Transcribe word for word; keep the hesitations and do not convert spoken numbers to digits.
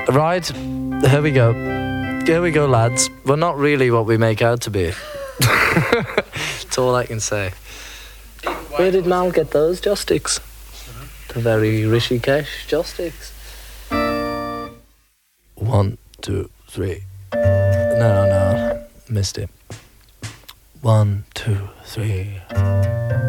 Right, here we go. Here we go, lads. We're not really what we make out to be. That's all I can say. Where did Mal get those joysticks? The very Rishikesh joysticks. One, two, three. No, no, missed it. One, two, three.